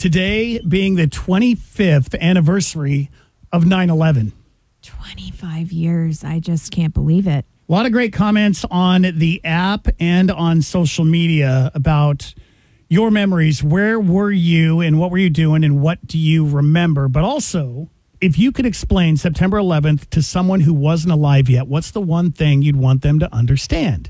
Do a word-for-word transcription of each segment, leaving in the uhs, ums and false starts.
Today being the twenty-fifth anniversary of nine eleven. twenty-five years. I just can't believe it. A lot of great comments on the app and on social media about your memories. Where were you and what were you doing and what do you remember? But also, if you could explain September eleventh to someone who wasn't alive yet, what's the one thing you'd want them to understand?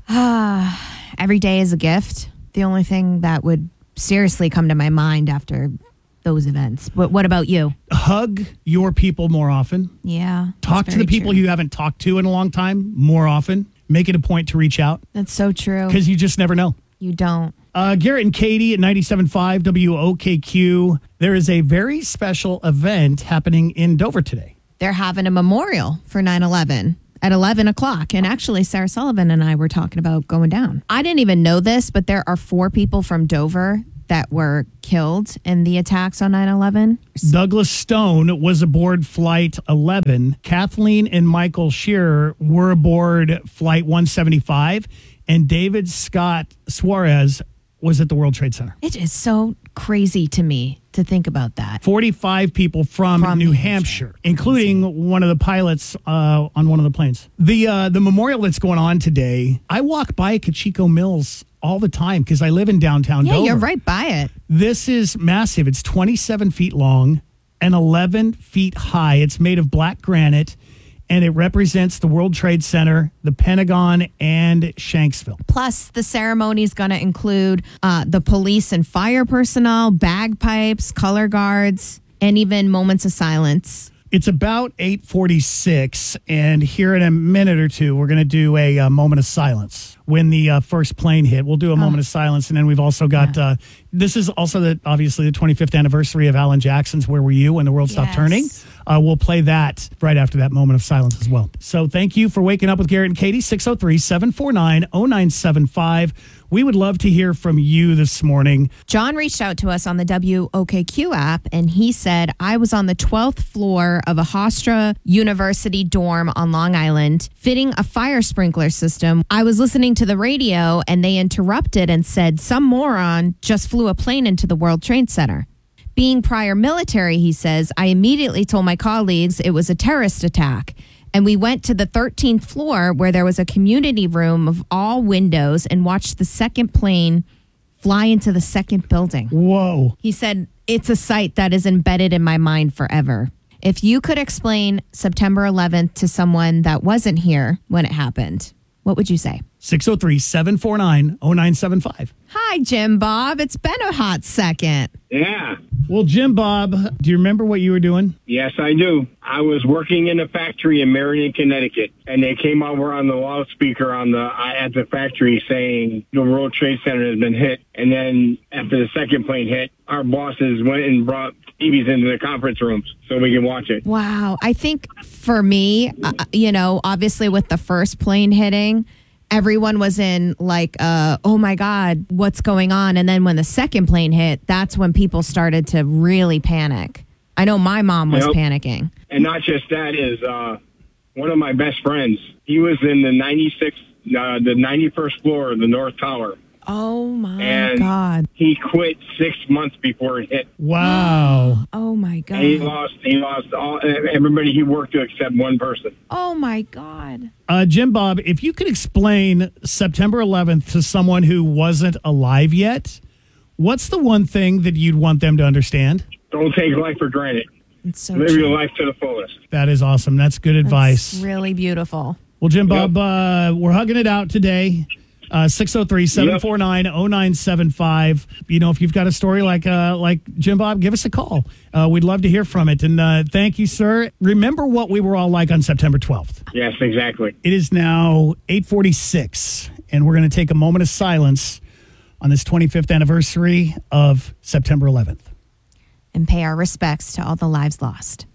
Ah, every day is a gift. The only thing that would seriously come to my mind after those events. But what about you? Hug your people more often. Yeah. Talk to the people true. you haven't talked to in a long time more often. Make it a point to reach out. That's so true. Because you just never know. You don't. Uh, Garrett and Katie at ninety-seven point five W O K Q. There is a very special event happening in Dover today. They're having a memorial for nine eleven at eleven o'clock. And actually, Sarah Sullivan and I were talking about going down. I didn't even know this, but there are four people from Dover that were killed in the attacks on nine eleven. Douglas Stone was aboard Flight eleven. Kathleen and Michael Shearer were aboard Flight one seventy-five. And David Scott Suarez was at the World Trade Center. It is so crazy to me to think about that. forty-five people from, From New New Hampshire, Hampshire. including one of the pilots uh, on one of the planes. The uh, the memorial that's going on today, I walk by Kachiko Mills all the time because I live in downtown Yeah, Dover. you're right by it. This is massive. It's twenty-seven feet long and eleven feet high. It's made of black granite, and it represents the World Trade Center, the Pentagon, and Shanksville. Plus, the ceremony is going to include uh, the police and fire personnel, bagpipes, color guards, and even moments of silence. It's about eight forty-six, and here in a minute or two, we're going to do a, uh moment of silence. When the uh, first plane hit, we'll do a moment of silence, and then we've also got, Yeah. uh, this is also the obviously the twenty-fifth anniversary of Alan Jackson's Where Were You When the World Stopped Yes. Turning. Uh, we'll play that right after that moment of silence as well. So thank you for waking up with Garrett and Katie, six oh three, seven four nine, oh nine seven five. We would love to hear from you this morning. John reached out to us on the W O K Q app, and he said, I was on the twelfth floor of a Hofstra University dorm on Long Island, fitting a fire sprinkler system. I was listening to the radio, and they interrupted and said, some moron just flew a plane into the World Trade Center. Being prior military, he says, I immediately told my colleagues it was a terrorist attack. And we went to the thirteenth floor where there was a community room of all windows and watched the second plane fly into the second building. Whoa. He said, it's a sight that is embedded in my mind forever. If you could explain September eleventh to someone that wasn't here when it happened, what would you say? six oh three, seven four nine, oh nine seven five. Hi, Jim Bob. It's been a hot second. Yeah. Well, Jim Bob, do you remember what you were doing? Yes, I do. I was working in a factory in Meriden, Connecticut, and they came over on the loudspeaker on the at the factory saying the World Trade Center has been hit. And then after the second plane hit, our bosses went and brought T Vs into the conference rooms so we could watch it. Wow. I think for me, uh, you know, obviously with the first plane hitting, everyone was in like, uh, oh my God, what's going on? And then when the second plane hit, that's when people started to really panic. I know my mom was Yep. panicking. And not just that is uh, one of my best friends. He was in the ninety-six, uh, the ninety-first floor of the North Tower. Oh my And God. he quit six months before it hit. Wow. Oh my And he God. lost. He lost all everybody he worked to except one person. Oh my God. Uh, Jim Bob, if you could explain September eleventh to someone who wasn't alive yet, what's the one thing that you'd want them to understand? Don't take life for granted. It's so Live true. your life to the fullest. That is awesome. That's good advice. It's really beautiful. Well, Jim Yep. Bob, uh, we're hugging it out today. Uh, six oh three, seven four nine, oh nine seven five. You know, if you've got a story like uh, like Jim Bob, give us a call. Uh, we'd love to hear from it. And uh, thank you, sir. Remember what we were all like on September twelfth. Yes, exactly. It is now eight forty-six, and we're going to take a moment of silence on this twenty-fifth anniversary of September eleventh. And pay our respects to all the lives lost.